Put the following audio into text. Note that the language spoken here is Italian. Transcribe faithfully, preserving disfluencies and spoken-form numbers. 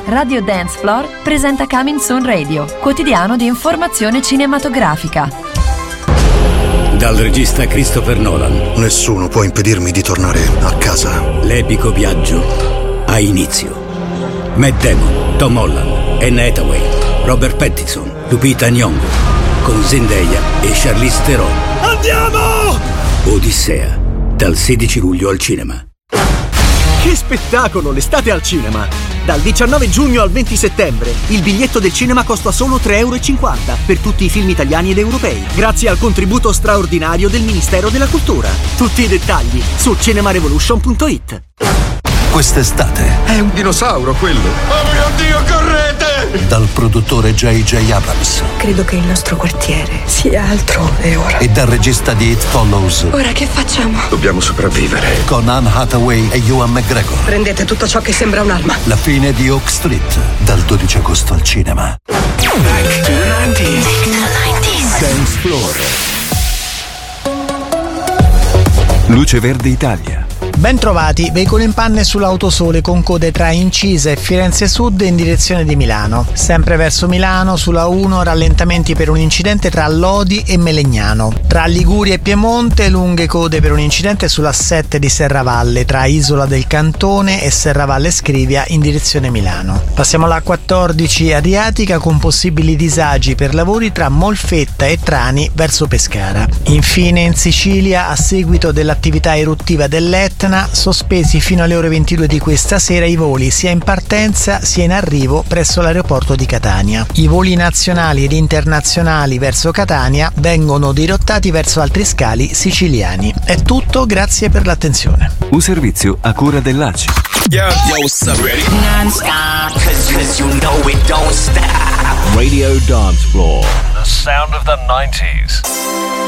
Radio Dance Floor presenta Coming Soon Radio, quotidiano di informazione cinematografica. Dal regista Christopher Nolan. Nessuno può impedirmi di tornare a casa. L'epico viaggio ha inizio. Matt Damon, Tom Holland, Anne Hathaway, Robert Pattinson, Lupita Nyong'o, con Zendaya e Charlize Theron. Andiamo! Odissea, dal sedici luglio al cinema. Che spettacolo, l'estate al cinema! Dal diciannove giugno al venti settembre il biglietto del cinema costa solo tre euro e cinquanta per tutti i film italiani ed europei, grazie al contributo straordinario del Ministero della Cultura. Tutti i dettagli su cinemarevolution punto it. Quest'estate è un dinosauro quello. Oh mio Dio, correte! Dal produttore J J Abrams. Credo che il nostro quartiere sia altrove ora. E dal regista di It Follows. Ora che facciamo? Dobbiamo sopravvivere. Con Anne Hathaway e Ewan McGregor. Prendete tutto ciò che sembra un'arma. La fine di Oak Street, dal dodici agosto al cinema. Back to the nineties. Dance Floor. Luce Verde Italia. Ben trovati, veicolo in panne sull'autosole con code tra Incisa e Firenze Sud in direzione di Milano. Sempre verso Milano, sulla uno, rallentamenti per un incidente tra Lodi e Melegnano. Tra Liguria e Piemonte, lunghe code per un incidente sulla sette di Serravalle, tra Isola del Cantone e Serravalle Scrivia in direzione Milano. Passiamo alla quattordici Adriatica con possibili disagi per lavori tra Molfetta e Trani verso Pescara. Infine in Sicilia, a seguito dell'attività eruttiva dell'Etna, sospesi fino alle ore ventidue di questa sera i voli sia in partenza sia in arrivo presso l'aeroporto di Catania. I voli nazionali ed internazionali verso Catania vengono dirottati verso altri scali siciliani. È tutto, grazie per l'attenzione. Un servizio a cura dell'A C I. Yo, yo, what's up, ready? Non-stop, cause, cause you know it don't stop. Radio Dance Floor, the sound of the nineties.